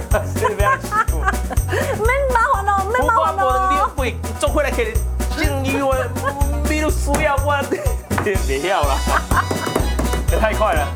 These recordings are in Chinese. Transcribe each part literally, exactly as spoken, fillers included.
你不要欺负。 免麻烦哦，免麻烦哦。 我你做回来给正义我，你都需要我，别要了，这太快了。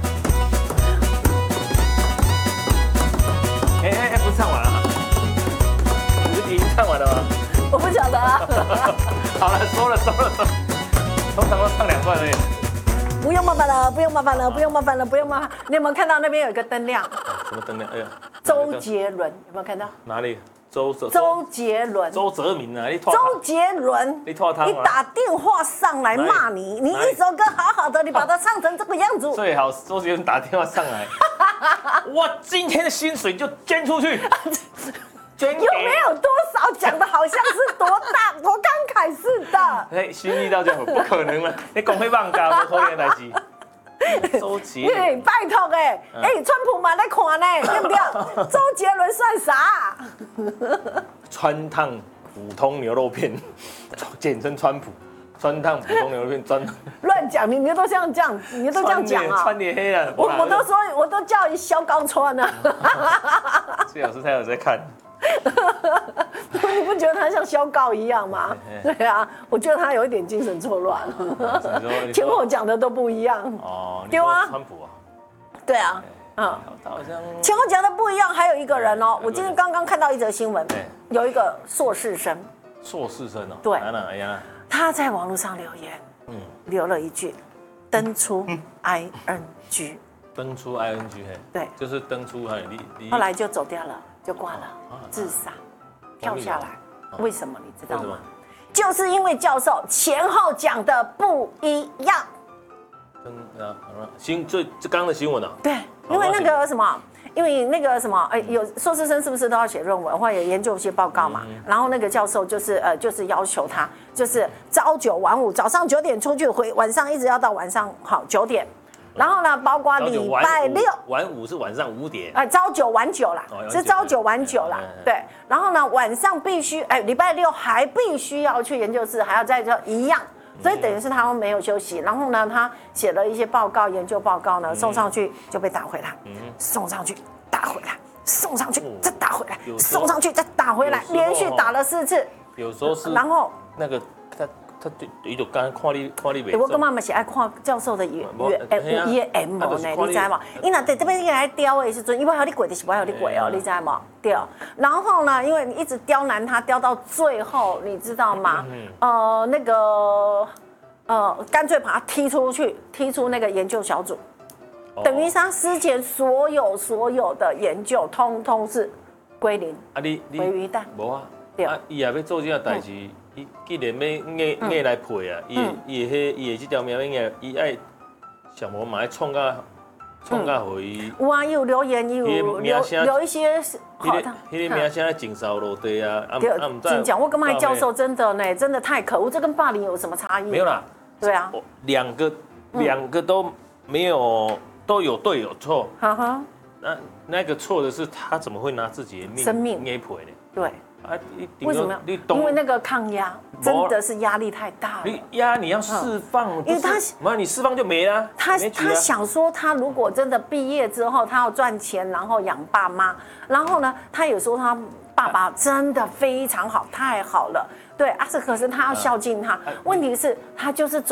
哎哎哎，不是唱完了吗？已经唱完了吗？ 我不晓得啊。 好了，收了收了收了，通常都唱两段而已。 不用麻烦了，不用麻烦了，不用麻烦了，不用麻烦。你有没有看到那边有一个灯亮？ 什么灯亮？哎呀， 周杰伦有没有看到？ 哪里？周周周杰伦， 周泽明啊，你周杰伦， 你拖他， 你打电话上来骂你，你一首歌好好的，你把它唱成这个样子。 最好周杰伦打电话上来，我今天的薪水就捐出去。 有没有多少讲的好像是多大多慷慨似的？ 哎，心意到这样，不可能了，你讲会放假，不可能的代志。周杰伦， 拜托哎，哎，川普嘛在看呢，对不对？周杰伦算啥？ 川烫普通牛肉片，简称川普。川烫普通牛肉片专乱讲，你你都这样讲，你都这样讲啊？ 穿脸黑了， 我我都说，我都叫你萧高川了。 最老师他有在看。 你不觉得他像萧告一样吗？对啊，我觉得他有一点精神错乱，前后讲的都不一样。 哦， 对啊， 川普啊， 对啊，嗯， 他好像前后讲的不一样。还有一个人哦，我今天刚刚看到一则新闻，有一个硕士生， 硕士生哦， 对， 哎呀， 他在网络上留言，嗯，留了一句，登出 I N G， 登出 I N G， 嘿， 对， 就是登出哎，你后来就走掉了。就挂了，自杀，跳下来。为什么你知道吗？就是因为教授前后讲的不一样。 嗯啊，新最这刚刚的新闻啊。 对，因为那个什么，因为那个什么，哎，有硕士生是不是都要写论文或者研究一些报告嘛？然后那个教授就是呃，就是要求他，就是朝九晚五，早上九点出去，回晚上一直要到晚上好九点。然后呢，包括礼拜六， 晚五是晚上五点， 哎，朝九晚九啦，是朝九晚九啦，对。然后呢，晚上必须，哎，礼拜六还必须要去研究室，还要在这一样，所以等于是他没有休息。然后呢，他写了一些报告，研究报告呢，送上去就被打回来，送上去打回来，送上去再打回来，送上去再打回来，连续打了四次。 有时候是， 然后那个他。他伊就刚看你看你袂。 我感觉嘛是爱看教授的语语诶有伊的 M 呢，你知嘛？伊若在这边来雕的时阵，伊要互你过，就是不要互你过哦，你知嘛？对。然后呢，因为你一直刁难他，刁到最后，你知道吗？呃，那个呃，干脆把他踢出去，踢出那个研究小组，等于他之前所有所有的研究，通通是归零， 啊你你毁于一旦。 无啊，啊伊也要做这件代志。伊既然要硬硬来配啊，伊伊的迄伊的这条命硬，伊爱小魔嘛爱创个创个互伊。 有啊，有留言，有留留一些好的。迄个名声经烧落地啊，啊啊唔真讲，我跟麦教授真的呢，真的太可恶，这跟霸凌有什么差异？ 没有啦， 对啊， 两个两个都没有都有对有错。 哈哈， 那那个错的是他怎么会拿自己的命生命硬赔呢？ 对。 啊， 为什么？因为那个抗压真的是压力太大了。 你压你要释放， 因为他妈你释放就没了。 他他想说，他如果真的毕业之后，他要赚钱，然后养爸妈，然后呢，他有说他爸爸真的非常好，太好了，对啊，是可是他要孝敬他。问题是，他就是走。